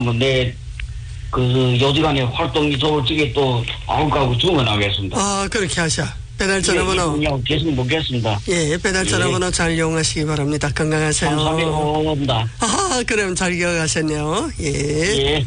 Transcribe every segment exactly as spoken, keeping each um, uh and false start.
내 그 요지간에 활동이 좋을 적에 또 아홉 가구 주문하겠습니다. 아, 그렇게 하셔. 배달 전화번호. 그냥 계속 먹겠습니다. 예, 배달 전화번호 예. 잘 이용하시기 바랍니다. 건강하세요. 감사합니다. 아, 그럼 잘 기억하셨네요. 예. 예.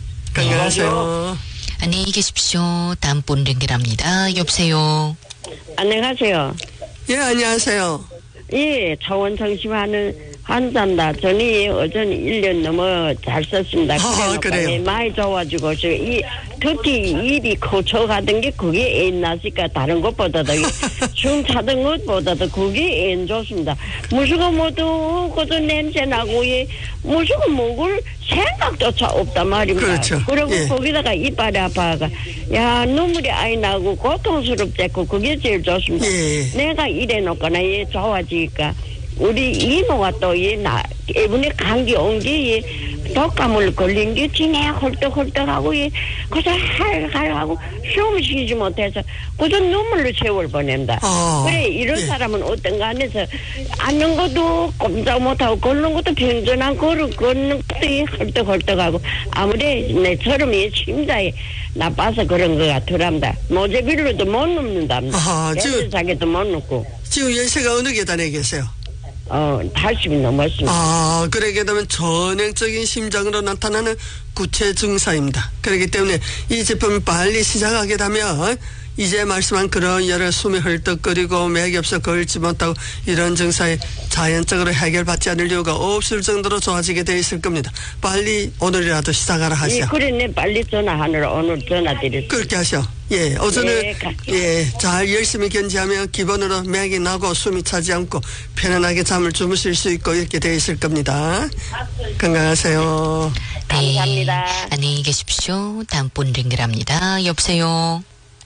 건강하세요. 안녕히 계십시오. 다음 분 연결합니다. 여보세요. 안녕하세요. 예, 안녕하세요. 예, 차원 정심하는 환자입니다. 전이 어전 일 년 넘어 잘 썼습니다. 아, 그래요? 많이 좋아지고, 저, 이, 특히 일이 거쳐가던 게 그게 애 나니까 다른 것보다도, 중 차던 것보다도 그게 애 좋습니다. 무수가 뭐도, 그도 냄새 나고, 예, 무수가 먹을 생각조차 없단 말입니다. 그렇죠. 그리고 예. 거기다가 이빨이 아파가, 야, 눈물이 아이 나고 고통스럽대고 그게 제일 좋습니다. 예. 내가 이래놓거나, 얘 좋아지니까. 우리 이모가 또, 이, 나, 이번에 감기 온 게, 이, 독감을 걸린 게, 징해 헐떡헐떡하고, 이, 그저 할할하고, 숨 쉬지 못해서, 그저 눈물로 세월 보낸다. 어, 그래, 이런 예. 사람은 어떤가 안에서, 앉는 것도 꼼짝 못하고, 걷는 것도 병전한 걸어, 걷는 것도 이 헐떡헐떡하고, 아무리 내처럼 이 심장이 나빠서 그런 것 같더랍니다. 모재빌로도 못 눕는답니다. 아하, 지금- 자기도 못 눕고. 지금 연세가 어느 계단에 계세요? 어, 팔십이 넘었습니다. 아, 그러게 되면 전형적인 심장으로 나타나는 구체 증상입니다. 그렇기 때문에 이 제품을 빨리 시작하게 되면 이제 말씀한 그런 여러 숨이 헐떡거리고 맥이 없어 걸지 못하고 이런 증상이 자연적으로 해결받지 않을 이유가 없을 정도로 좋아지게 되어 있을 겁니다. 빨리 오늘이라도 시작하라 하시오. 예, 그래, 내 빨리 전화하느라 오늘 전화 드렸습니다. 그렇게 하셔. 예, 오전에 예, 가- 예, 잘 열심히 견지하면 기본으로 맥이 나고 숨이 차지 않고 편안하게 잠을 주무실 수 있고 이렇게 되어 있을 겁니다. 건강하세요. 감사합니다. 네. 안녕히 계십시오. 다음 분 연결합니다. 여보세요.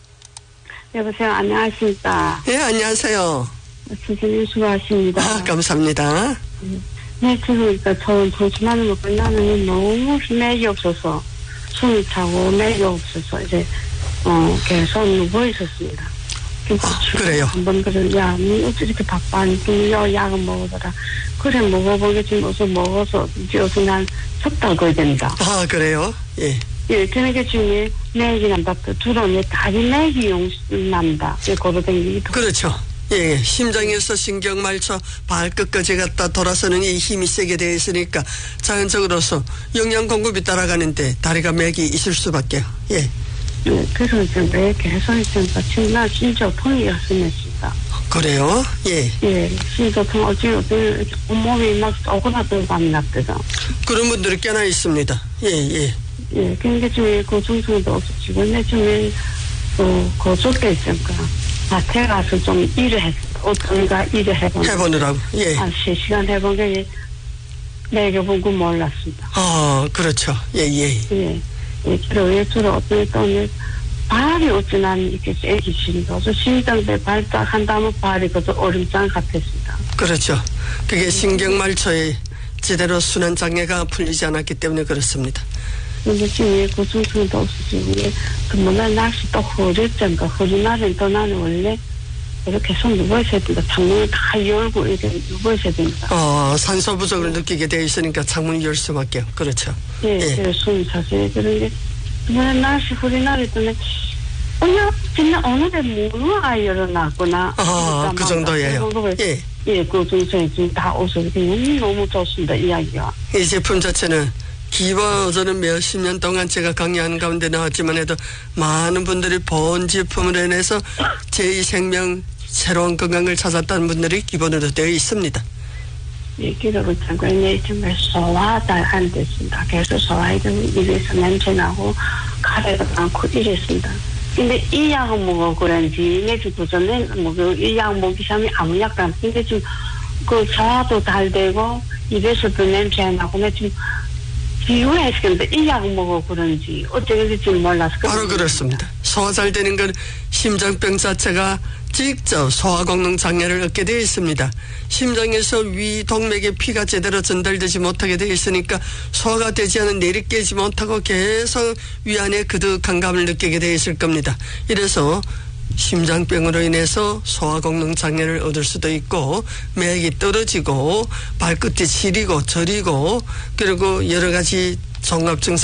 여보세요. 안녕하십니까. 예, 안녕하세요. 선생님 수고하십니다. 아, 감사합니다. 네, 그러니까 저는 정신하는 거 끝나면 너무 맥이 없어서 숨이 차고 맥이 없어서 이제 어 계속 누워 있었습니다. 아, 그래요? 한번 그래, 야, 니 어찌 이렇게 바빠? 니 약을 먹어더라. 그래, 먹어보겠지. 어서 먹어서 이제 어서 난 석 달 거야 된다. 아, 그래요? 예. 예, 그러니까 지금 맥이 난다. 들어오면 다리 맥이 용 난다. 예, 걸어다니기도. 그렇죠. 예, 심장에서 신경말초 발끝까지 갖다 돌아서는 이 힘이 세게 되어 있으니까 자연적으로서 영양 공급이 따라가는데 다리가 맥이 있을 수밖에요. 예. 예, 그래서 이제 매 계속 있으니까 지금 나 진짜 통이었으면 진짜. 그래요? 예. 예, 진짜 통 어찌 어찌 온몸이 막 오그라들고 밤이 났거든. 그런 분들이 꽤나 있습니다. 예, 예. 예, 그러니까 지금 고중증도 없어지고 내 지금 또 고속돼 있으니까 밭에 가서 좀 일을 했어. 어떤가 일을 해보는. 해보느라고. 예. 한 세 시간 해본 게 매겨본 거 몰랐습니다. 아, 그렇죠. 예, 예. 예, 예, 그리고 예술을 어떤 때는 발이 어찌 난 이렇게 애기 신다. 저 심장대 발작한다면 발이 그저 얼음장 같았습니다. 그렇죠. 그게 신경말초에 제대로 순환 장애가 풀리지 않았기 때문에 그렇습니다. 근데 지금 고중증도 없어지고, 그 뭐냐, 날씨 또 흐렸잖아. 흐린 날은 또 나는 원래 이렇게 손 누워 있어야 된다. 창문을 다 열고 이렇게 누워 있어야 된다. 어, 산소 부족을 느끼게 되어 있으니까 창문을 열 수밖에요. 그렇죠. 예, 예. 그래서 숨이 차서 그런데, 뭐냐, 날씨 흐린 날이 또는, 어야, 진짜 오늘에 무화가 열어놨구나. 아, 그 정도예요. 예. 예, 고중증이 지금 다 없어서 그냥 너무 좋습니다, 이야기가. 이 제품 자체는 기본 저는 몇십 년 동안 제가 강의하는 가운데 나왔지만 해도 많은 분들이 본 제품으로 인해서 제이 생명 새로운 건강을 찾았다는 분들이 기본으로 되어 있습니다. 예, 그리고 장관님 정말 소화 잘 안 됐습니다. 계속 소화해도 입에서 냄새 나고 가래가 많고 이랬습니다. 근데 이 약을 먹어 그런지 내주고 전에 뭐이 약 먹기 전에 아무 약도 안 근데 지금 그 소화도 잘 되고 입에서도 냄새 나고 내 지금 비유했는데 이 약 먹어 그런지 어쩌겠지 지금 몰라서 바로 그렇습니다. 소화 잘 되는 건 심장병 자체가 직접 소화功能 장애를 얻게 되어 있습니다. 심장에서 위 동맥에 피가 제대로 전달되지 못하게 되어 있으니까 소화가 되지 않은 내리 깨지 못하고 계속 위 안에 그득한 감을 느끼게 되어 있을 겁니다. 이래서 심장병으로 인해서 소화功능 장애를 얻을 수도 있고 맥이 떨어지고 발끝이 시리고 저리고 그리고 여러 가지 종합증